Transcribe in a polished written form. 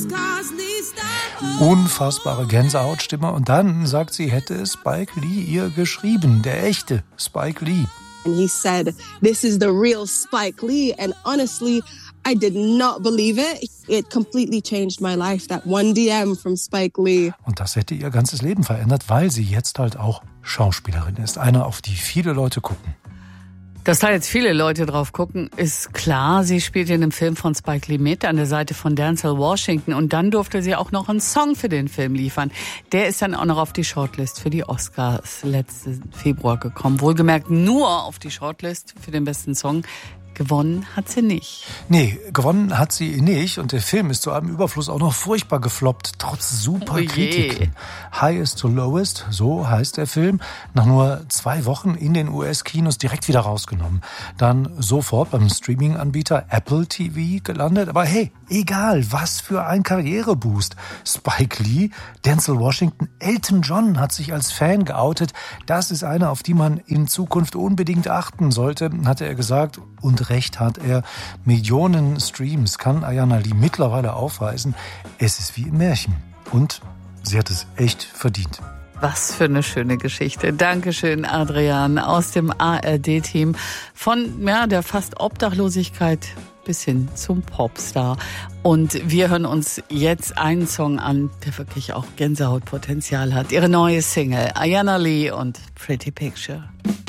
Unfassbare Gänsehautstimme. Und dann sagt sie, hätte Spike Lee ihr geschrieben. Der echte Spike Lee. And he said, this is the real Spike Lee. And honestly, I did not believe it. It completely changed my life, that one DM from Spike Lee. Und das hätte ihr ganzes Leben verändert, weil sie jetzt halt auch Schauspielerin ist. Eine, auf die viele Leute gucken. Dass da jetzt viele Leute drauf gucken, ist klar. Sie spielt in einem Film von Spike Lee mit, an der Seite von Denzel Washington. Und dann durfte sie auch noch einen Song für den Film liefern. Der ist dann auch noch auf die Shortlist für die Oscars letzten Februar gekommen. Wohlgemerkt nur auf die Shortlist für den besten Song. Gewonnen hat sie nicht. Nee, gewonnen hat sie nicht. Und der Film ist zu einem Überfluss auch noch furchtbar gefloppt, trotz super Kritiken. Highest to Lowest, so heißt der Film, nach nur 2 Wochen in den US-Kinos direkt wieder rausgenommen. Dann sofort beim Streaming-Anbieter Apple TV gelandet. Aber hey, egal, was für ein Karriereboost. Spike Lee, Denzel Washington, Elton John hat sich als Fan geoutet. Das ist eine, auf die man in Zukunft unbedingt achten sollte, hatte er gesagt. Und recht hat er. Millionen Streams kann Ayanna Lee mittlerweile aufweisen. Es ist wie im Märchen. Und sie hat es echt verdient. Was für eine schöne Geschichte. Dankeschön, Adrian, aus dem ARD-Team. Von der fast Obdachlosigkeit bis hin zum Popstar. Und wir hören uns jetzt einen Song an, der wirklich auch Gänsehautpotenzial hat. Ihre neue Single, Ayanna Lee und Pretty Picture.